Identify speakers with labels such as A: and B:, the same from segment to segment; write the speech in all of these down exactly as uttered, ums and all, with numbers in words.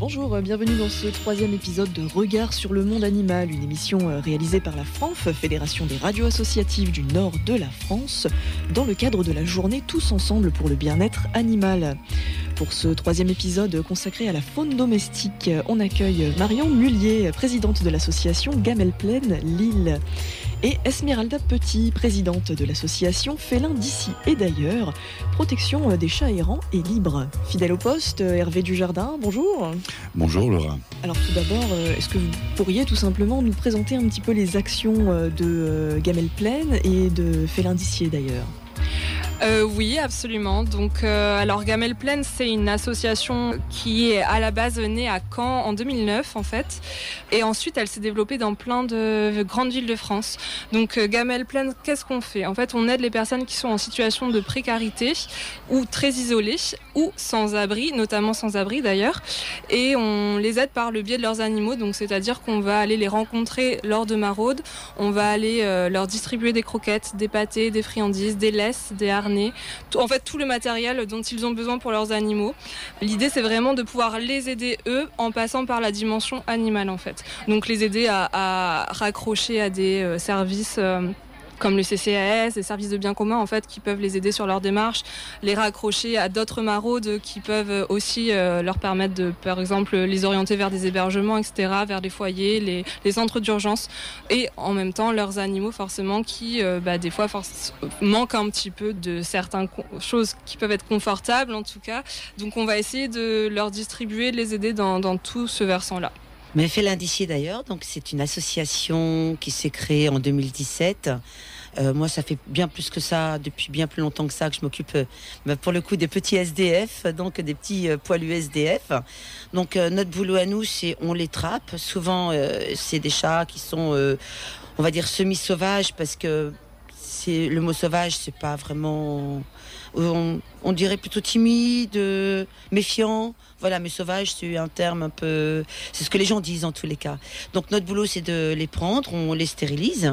A: Bonjour, bienvenue dans ce troisième épisode de Regard sur le monde animal, une émission réalisée par la F R A N F, Fédération des radios associatives du nord de la France, dans le cadre de la journée Tous ensemble pour le bien-être animal. Pour ce troisième épisode consacré à la faune domestique, on accueille Marion Mullier, présidente de l'association Gamelle Plaine Lille, et Esmeralda Petit, présidente de l'association Félins d'ici et d'ailleurs, protection des chats errants et libres. Fidèle au poste, Hervé Dujardin, bonjour.
B: Bonjour Laura.
A: Alors tout d'abord, est-ce que vous pourriez tout simplement nous présenter un petit peu les actions de Gamelle Plaine et de Félins d'ici et d'ailleurs ?
C: Euh, oui, absolument. Donc, euh, alors Gamelle Plaine, c'est une association qui est à la base née à Caen en deux mille neuf en fait, et ensuite elle s'est développée dans plein de grandes villes de France. Donc euh, Gamelle Plaine, qu'est-ce qu'on fait ? En fait, on aide les personnes qui sont en situation de précarité ou très isolées ou sans abri, notamment sans abri d'ailleurs, et on les aide par le biais de leurs animaux. Donc, c'est-à-dire qu'on va aller les rencontrer lors de maraudes, on va aller euh, leur distribuer des croquettes, des pâtés, des friandises, des laisses, des harnais. En fait, tout le matériel dont ils ont besoin pour leurs animaux. L'idée, c'est vraiment de pouvoir les aider, eux, en passant par la dimension animale, en fait. Donc, les aider à, à raccrocher à des euh, services... Euh, comme le C C A S, les services de biens communs en fait, qui peuvent les aider sur leur démarche, les raccrocher à d'autres maraudes qui peuvent aussi euh, leur permettre de, par exemple, les orienter vers des hébergements, et cetera, vers les foyers, les, les centres d'urgence, et en même temps leurs animaux forcément qui, euh, bah, des fois, forc- manquent un petit peu de certaines co- choses qui peuvent être confortables en tout cas. Donc on va essayer de leur distribuer, de les aider dans, dans tout ce versant-là.
D: Mais Félins d'ici d'ailleurs, donc c'est une association qui s'est créée en deux mille dix-sept. Euh, moi, ça fait bien plus que ça, depuis bien plus longtemps que ça, que je m'occupe, euh, bah, pour le coup, des petits S D F, donc des petits euh, poilus S D F. Donc euh, notre boulot à nous, c'est on les trappe. Souvent, euh, c'est des chats qui sont, euh, on va dire, semi-sauvages, parce que c'est le mot sauvage, c'est pas vraiment, on, on dirait plutôt timide, euh, méfiant. Voilà, mais sauvage, c'est un terme un peu... C'est ce que les gens disent en tous les cas. Donc notre boulot, c'est de les prendre, on les stérilise.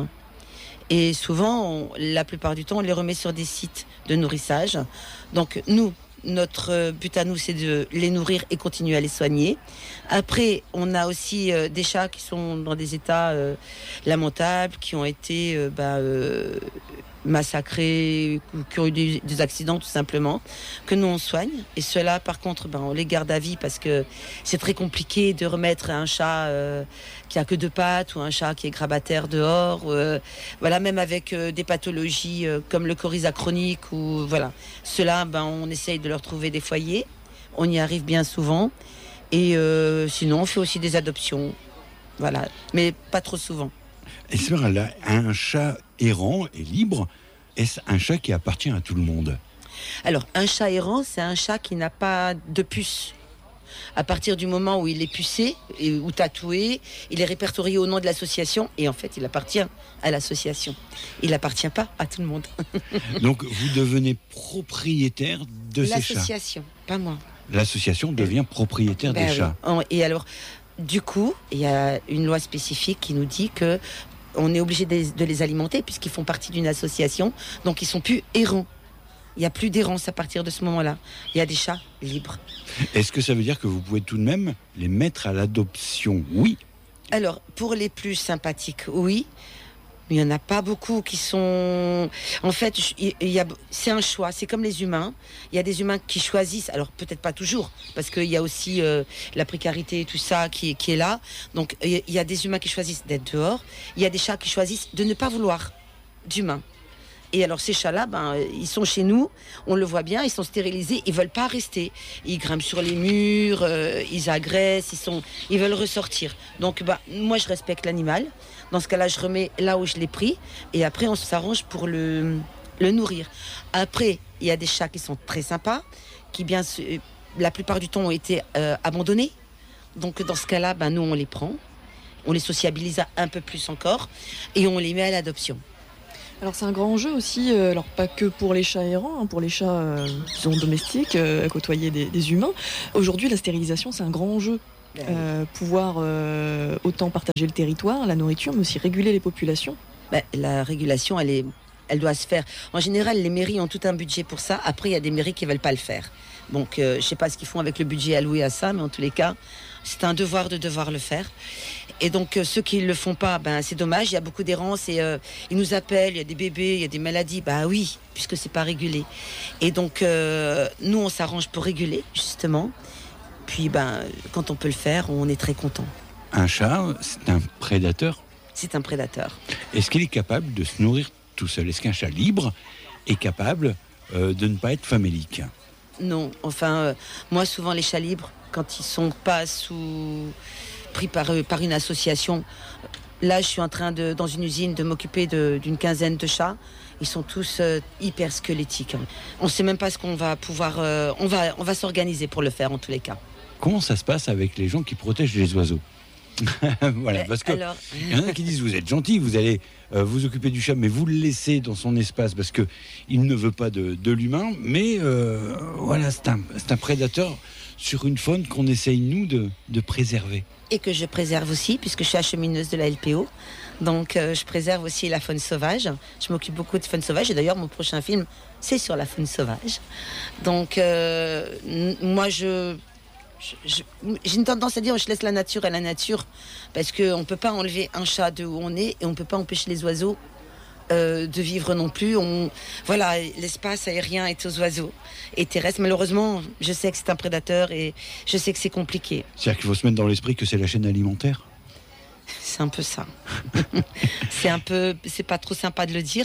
D: Et souvent, on, la plupart du temps, on les remet sur des sites de nourrissage. Donc nous, notre but à nous, c'est de les nourrir et continuer à les soigner. Après, on a aussi euh, des chats qui sont dans des états euh, lamentables, qui ont été... Euh, bah, euh, massacrés, qui ont eu des, des accidents tout simplement, que nous on soigne. Et ceux-là, par contre, ben, on les garde à vie parce que c'est très compliqué de remettre un chat euh, qui a que deux pattes ou un chat qui est grabataire dehors. Euh, voilà, même avec euh, des pathologies euh, comme le coryza chronique ou voilà. Ceux-là, ben, on essaye de leur trouver des foyers. On y arrive bien souvent. Et euh, sinon, on fait aussi des adoptions. Voilà, mais pas trop souvent.
B: Esmeralda, un chat errant et libre, est-ce un chat qui appartient à tout le monde ?
D: Alors, un chat errant, c'est un chat qui n'a pas de puce. À partir du moment où il est pucé et, ou tatoué, il est répertorié au nom de l'association et en fait, il appartient à l'association. Il n'appartient pas à tout le monde.
B: Donc, vous devenez propriétaire de ces chats ?
D: L'association, pas moi.
B: L'association devient propriétaire
D: Ben
B: des
D: oui.
B: chats.
D: Et alors, du coup, il y a une loi spécifique qui nous dit que on est obligé de, de les alimenter puisqu'ils font partie d'une association, donc ils sont plus errants. Il n'y a plus d'errance à partir de ce moment-là. Il y a des chats libres.
B: Est-ce que ça veut dire que vous pouvez tout de même les mettre à l'adoption ? Oui.
D: Alors, pour les plus sympathiques, oui. Il n'y en a pas beaucoup qui sont... En fait, il y a... c'est un choix. C'est comme les humains. Il y a des humains qui choisissent. Alors, peut-être pas toujours, parce qu'il y a aussi euh, la précarité et tout ça qui, qui est là. Donc, il y a des humains qui choisissent d'être dehors. Il y a des chats qui choisissent de ne pas vouloir d'humains. Et alors, ces chats-là, ben, ils sont chez nous. On le voit bien. Ils sont stérilisés. Ils veulent pas rester. Ils grimpent sur les murs. Euh, ils agressent. Ils sont... Ils veulent ressortir. Donc, ben, moi, je respecte l'animal. Dans ce cas-là, je remets là où je l'ai pris. Et après, on s'arrange pour le, le nourrir. Après, il y a des chats qui sont très sympas, qui, bien, la plupart du temps, ont été euh, abandonnés. Donc, dans ce cas-là, ben, nous, on les prend. On les sociabilise un peu plus encore. Et on les met à l'adoption.
A: Alors c'est un grand enjeu aussi, euh, alors pas que pour les chats errants, hein, pour les chats euh, disons domestiques, euh, à côtoyer des, des humains. Aujourd'hui, la stérilisation, c'est un grand enjeu. Euh, pouvoir euh, autant partager le territoire, la nourriture, mais aussi réguler les populations.
D: Ben, la régulation, elle est, elle doit se faire. En général, les mairies ont tout un budget pour ça. Après, il y a des mairies qui ne veulent pas le faire. Donc, euh, je ne sais pas ce qu'ils font avec le budget alloué à ça, mais en tous les cas, c'est un devoir de devoir le faire. Et donc, euh, ceux qui ne le font pas, ben, c'est dommage. Il y a beaucoup d'errance et euh, ils nous appellent, il y a des bébés, il y a des maladies. Bah oui, puisque ce n'est pas régulé. Et donc, euh, nous, on s'arrange pour réguler, justement. Puis, ben, quand on peut le faire, on est très content.
B: Un chat, c'est un prédateur.
D: C'est un prédateur.
B: Est-ce qu'il est capable de se nourrir tout seul ? Est-ce qu'un chat libre est capable euh, de ne pas être famélique ?
D: Non, enfin, euh, moi, souvent, les chats libres, quand ils sont pas sous... pris par, euh, par une association, là, je suis en train, de, dans une usine, de m'occuper de, d'une quinzaine de chats. Ils sont tous euh, hyper squelettiques. On ne sait même pas ce qu'on va pouvoir... Euh, on va, on va s'organiser pour le faire, en tous les cas.
B: Comment ça se passe avec les gens qui protègent les oiseaux ? Voilà, parce que
D: Alors...
B: il y en a qui disent vous êtes gentil, vous allez euh, vous occuper du chat, mais vous le laissez dans son espace parce que il ne veut pas de, de l'humain. Mais euh, voilà, c'est un, c'est un prédateur sur une faune qu'on essaye nous de, de préserver.
D: Et que je préserve aussi, puisque je suis achemineuse de la L P O. Donc euh, je préserve aussi la faune sauvage. Je m'occupe beaucoup de faune sauvage. Et d'ailleurs, mon prochain film, c'est sur la faune sauvage. Donc euh, n- moi, je... Je, je, j'ai une tendance à dire je laisse la nature à la nature parce qu'on ne peut pas enlever un chat de où on est et on ne peut pas empêcher les oiseaux euh, de vivre non plus. On, voilà, l'espace aérien est aux oiseaux et terrestres. Malheureusement, je sais que c'est un prédateur et je sais que c'est compliqué.
B: C'est-à-dire qu'il faut se mettre dans l'esprit que c'est la chaîne alimentaire.
D: C'est un peu ça. c'est un peu, c'est pas trop sympa de le dire,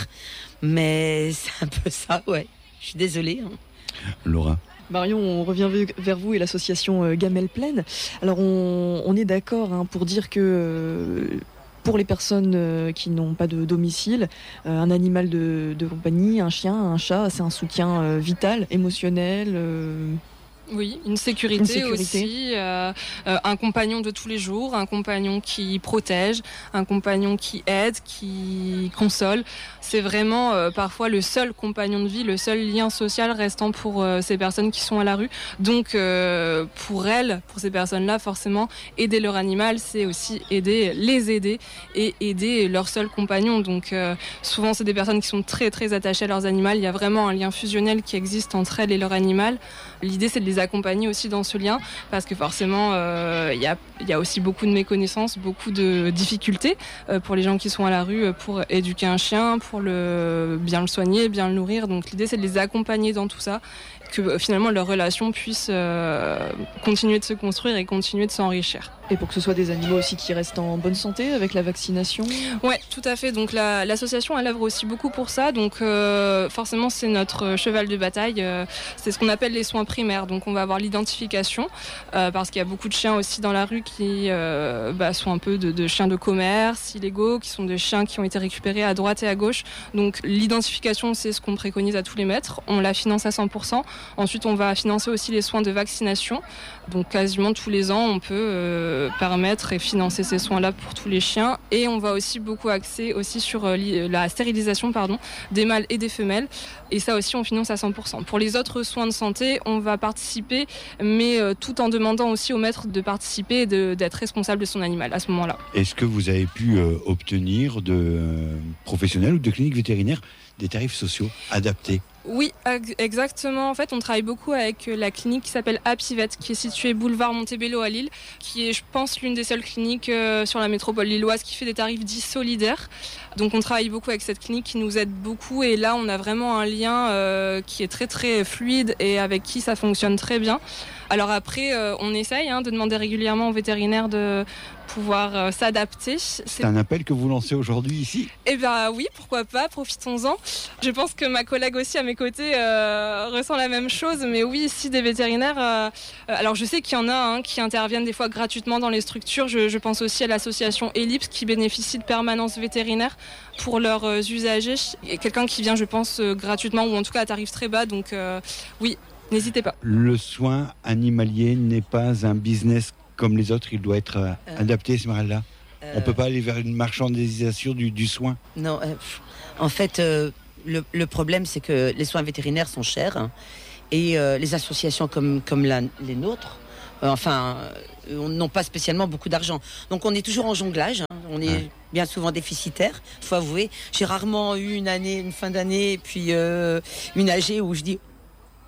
D: mais c'est un peu ça, ouais. Je suis désolée. Hein.
B: Laura.
A: Marion, on revient vers vous et l'association euh, Gamelle Plaine. Alors, on, on est d'accord hein, pour dire que euh, pour les personnes euh, qui n'ont pas de domicile, euh, un animal de, de compagnie, un chien, un chat, c'est un soutien euh, vital, émotionnel. Euh...
C: Oui, une sécurité,
A: une sécurité.
C: aussi, euh, euh, un compagnon de tous les jours, un compagnon qui protège, un compagnon qui aide, qui console. C'est vraiment euh, parfois le seul compagnon de vie, le seul lien social restant pour euh, ces personnes qui sont à la rue. Donc euh, pour elles, pour ces personnes-là, forcément, aider leur animal, c'est aussi aider, les aider et aider leur seul compagnon. Donc euh, souvent, c'est des personnes qui sont très très attachées à leurs animaux. Il y a vraiment un lien fusionnel qui existe entre elles et leur animal. L'idée, c'est de les accompagner aussi dans ce lien parce que forcément, euh, il y a, il y a aussi beaucoup de méconnaissances, beaucoup de difficultés euh, pour les gens qui sont à la rue pour éduquer un chien, pour le bien le soigner, bien le nourrir. Donc l'idée, c'est de les accompagner dans tout ça, que euh, finalement leur relation puisse euh, continuer de se construire et continuer de s'enrichir.
A: Et pour que ce soit des animaux aussi qui restent en bonne santé avec la vaccination.
C: Ouais, tout à fait. Donc la, l'association, elle œuvre aussi beaucoup pour ça. Donc euh, forcément, c'est notre cheval de bataille. Euh, c'est ce qu'on appelle les soins primaires. Donc on va avoir l'identification euh, parce qu'il y a beaucoup de chiens aussi dans la rue qui euh, bah, sont un peu de, de chiens de commerce, illégaux, qui sont des chiens qui ont été récupérés à droite et à gauche. Donc l'identification, c'est ce qu'on préconise à tous les maîtres. On la finance à cent pour cent. Ensuite, on va financer aussi les soins de vaccination. Donc quasiment tous les ans, on peut euh, permettre et financer ces soins-là pour tous les chiens. Et on va aussi beaucoup axer aussi sur euh, la stérilisation pardon, des mâles et des femelles. Et ça aussi, on finance à cent pour cent. Pour les autres soins de santé, on va participer, mais euh, tout en demandant aussi au maître de participer et de, d'être responsable de son animal à ce moment-là.
B: Est-ce que vous avez pu euh, obtenir de euh, professionnels ou de cliniques vétérinaires des tarifs sociaux adaptés ?
C: Oui, exactement. En fait, on travaille beaucoup avec la clinique qui s'appelle Happyvet, qui est située boulevard Montebello à Lille, qui est, je pense, l'une des seules cliniques euh, sur la métropole lilloise qui fait des tarifs dits solidaires. Donc, on travaille beaucoup avec cette clinique qui nous aide beaucoup. Et là, on a vraiment un lien euh, qui est très, très fluide et avec qui ça fonctionne très bien. Alors après, euh, on essaye hein, de demander régulièrement aux vétérinaires de pouvoir euh, s'adapter.
B: C'est... C'est un appel que vous lancez aujourd'hui ici ?
C: Eh bien oui, pourquoi pas, profitons-en. Je pense que ma collègue aussi à mes côtés euh, ressent la même chose, mais oui, ici des vétérinaires, euh, alors je sais qu'il y en a hein, qui interviennent des fois gratuitement dans les structures. Je, je pense aussi à l'association Ellipse qui bénéficie de permanence vétérinaire pour leurs euh, usagers. Et quelqu'un qui vient, je pense, euh, gratuitement ou en tout cas à tarif très bas, donc euh, oui. N'hésitez pas.
B: Le soin animalier n'est pas un business comme les autres, il doit être euh, euh, adapté, Esmeralda. Euh, On ne peut pas aller vers une marchandisation du, du soin.
D: Non, euh, en fait, euh, le, le problème, c'est que les soins vétérinaires sont chers hein, et euh, les associations comme, comme la, les nôtres, euh, enfin, euh, n'ont pas spécialement beaucoup d'argent. Donc on est toujours en jonglage, hein, on est ouais. bien souvent déficitaire, il faut avouer. J'ai rarement eu une année, une fin d'année, et puis euh, une A G où je dis...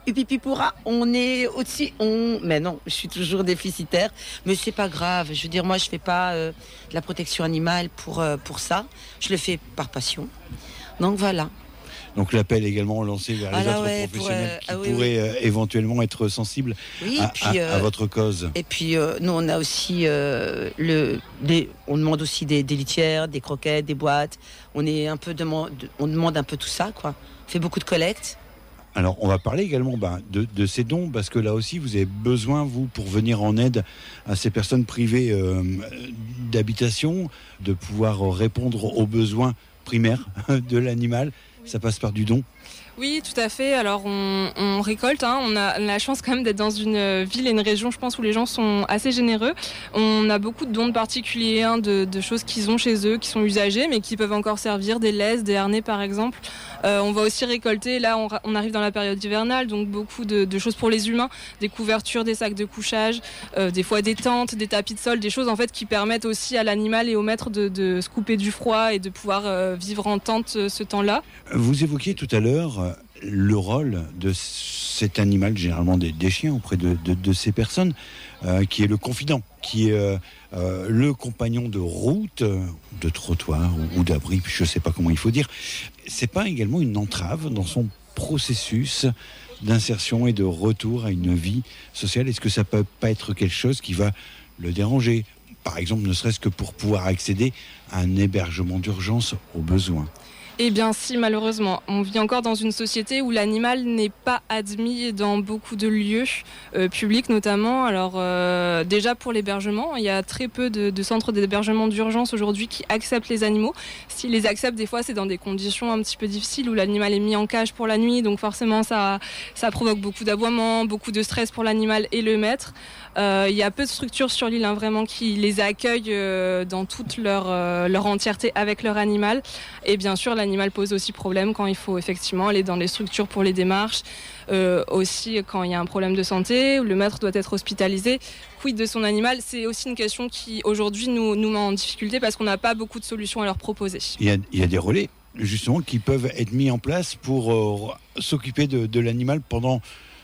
D: Upipipoura, on est au-dessus. On... Mais non, je suis toujours déficitaire. Mais c'est pas grave. Je veux dire, moi, je fais pas euh, de la protection animale pour, euh, pour ça. Je le fais par passion. Donc voilà.
B: Donc l'appel également lancé vers les
D: ah
B: autres
D: ouais,
B: professionnels
D: pour, euh,
B: qui
D: ah oui,
B: pourraient
D: oui.
B: Euh, éventuellement être sensibles
D: oui,
B: à,
D: puis,
B: à,
D: euh,
B: à votre cause.
D: Et puis euh, nous on a aussi euh, le, des, on demande aussi des, des litières, des croquettes, des boîtes. On est un peu demande, on demande un peu tout ça quoi. On fait beaucoup de collectes.
B: Alors on va parler également ben, de, de ces dons parce que là aussi vous avez besoin vous pour venir en aide à ces personnes privées euh, d'habitation, de pouvoir répondre aux besoins primaires de l'animal. Oui. Ça passe par du don.
C: Oui, tout à fait. Alors, on, on récolte. Hein. On a la chance quand même d'être dans une ville et une région, je pense, où les gens sont assez généreux. On a beaucoup de dons de particuliers, hein, de, de choses qu'ils ont chez eux, qui sont usagées, mais qui peuvent encore servir, des laisses, des harnais, par exemple. Euh, on va aussi récolter. Là, on, on arrive dans la période hivernale, donc beaucoup de, de choses pour les humains, des couvertures, des sacs de couchage, euh, des fois des tentes, des tapis de sol, des choses en fait qui permettent aussi à l'animal et au maître de, de se couper du froid et de pouvoir euh, vivre en tente euh, ce temps-là.
B: Vous évoquiez tout à l'heure le rôle de cet animal, généralement des, des chiens, auprès de, de, de ces personnes, euh, qui est le confident, qui est euh, euh, le compagnon de route, de trottoir ou, ou d'abri, je ne sais pas comment il faut dire. C'est pas également une entrave dans son processus d'insertion et de retour à une vie sociale? Est-ce que ça peut pas être quelque chose qui va le déranger? Par exemple, ne serait-ce que pour pouvoir accéder à un hébergement d'urgence au besoin.
C: Eh bien si, malheureusement. On vit encore dans une société où l'animal n'est pas admis dans beaucoup de lieux euh, publics notamment. Alors euh, déjà pour l'hébergement, il y a très peu de, de centres d'hébergement d'urgence aujourd'hui qui acceptent les animaux. S'ils les acceptent, des fois c'est dans des conditions un petit peu difficiles où l'animal est mis en cage pour la nuit. Donc forcément ça, ça provoque beaucoup d'aboiements, beaucoup de stress pour l'animal et le maître. Euh, il y a peu de structures sur l'île hein, vraiment qui les accueillent euh, dans toute leur, euh, leur entièreté avec leur animal. Et bien sûr l'animal pose aussi problème quand il faut effectivement aller dans les structures pour les démarches. Euh, aussi quand il y a un problème de santé, où le maître doit être hospitalisé. Quid de son animal? C'est aussi une question qui aujourd'hui nous, nous met en difficulté parce qu'on n'a pas beaucoup de solutions à leur proposer. Il
B: y a, il y a des relais justement qui peuvent être mis en place pour euh, s'occuper de, de l'animal pendant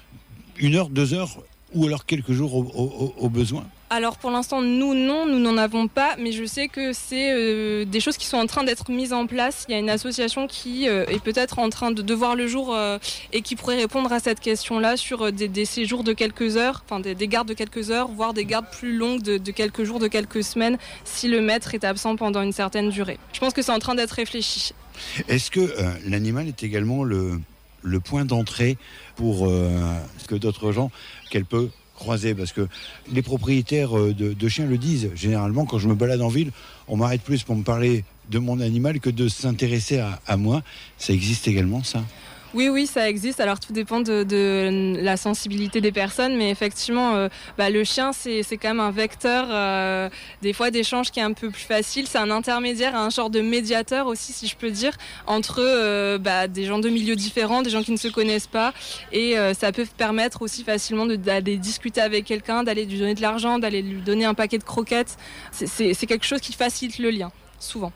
B: une heure, deux heures ou alors quelques jours au, au, au besoin?
C: Alors pour l'instant, nous, non, nous n'en avons pas, mais je sais que c'est euh, des choses qui sont en train d'être mises en place. Il y a une association qui euh, est peut-être en train de, de voir le jour euh, et qui pourrait répondre à cette question-là sur euh, des, des séjours de quelques heures, enfin des, des gardes de quelques heures, voire des gardes plus longues de, de quelques jours, de quelques semaines, si le maître est absent pendant une certaine durée. Je pense que c'est en train d'être réfléchi.
B: Est-ce que euh, l'animal est également le... le point d'entrée pour euh, ce que d'autres gens qu'elle peut croiser? Parce que les propriétaires de, de chiens le disent. Généralement, quand je me balade en ville, on m'arrête plus pour me parler de mon animal que de s'intéresser à, à moi. Ça existe également, ça?
C: Oui, oui, ça existe. Alors, tout dépend de, de la sensibilité des personnes. Mais effectivement, euh, bah, le chien, c'est, c'est quand même un vecteur, euh, des fois, d'échange qui est un peu plus facile. C'est un intermédiaire, un genre de médiateur aussi, si je peux dire, entre euh, bah, des gens de milieux différents, des gens qui ne se connaissent pas. Et euh, ça peut permettre aussi facilement de, d'aller discuter avec quelqu'un, d'aller lui donner de l'argent, d'aller lui donner un paquet de croquettes. C'est, c'est, c'est quelque chose qui facilite le lien, souvent.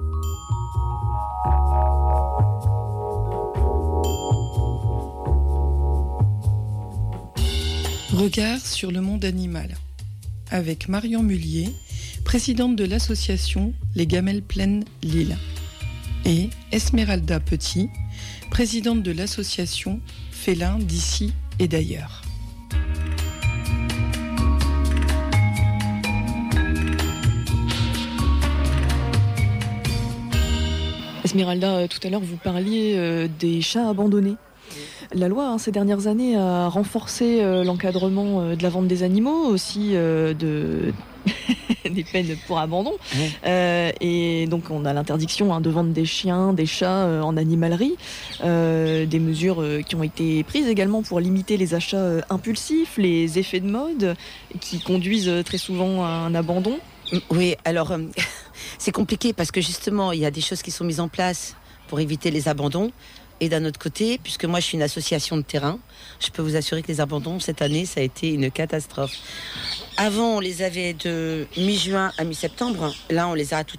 E: Regard sur le monde animal, avec Marion Mullier, présidente de l'association Les Gamelles Pleines Lille, et Esmeralda Petit, présidente de l'association Félins d'ici et d'ailleurs.
A: Esmeralda, tout à l'heure vous parliez euh, des chats abandonnés. La loi, hein, ces dernières années, a renforcé euh, l'encadrement euh, de la vente des animaux, aussi euh, de... des peines pour abandon. Mmh. Euh, et donc, on a l'interdiction hein, de vendre des chiens, des chats euh, en animalerie. Euh, des mesures euh, qui ont été prises également pour limiter les achats euh, impulsifs, les effets de mode qui conduisent euh, très souvent à un abandon.
D: Oui, alors, euh, c'est compliqué parce que justement, il y a des choses qui sont mises en place pour éviter les abandons. Et d'un autre côté, puisque moi je suis une association de terrain, je peux vous assurer que les abandons cette année, ça a été une catastrophe. Avant, on les avait de mi-juin à mi-septembre. Là, on les a tout